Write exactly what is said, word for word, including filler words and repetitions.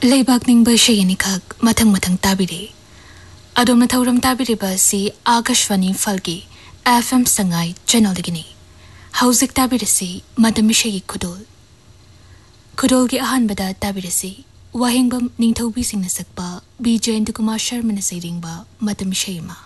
लेबाक निंगबा शेयनी खक मथंग मथंग ताबिरे अदोमना थौरम ताबिरेबा सी Akashvani फलगी FM Sangai channel दगिनी हौजिक ताबिरसी मदम शेगी खुदोल खुदोल की अहानबदा ताबिरसी वाहिंगबम निंगथौबी सिंगना सकपा B Jayant Kumar Sharma न सैरिंगबा मदम शेयमा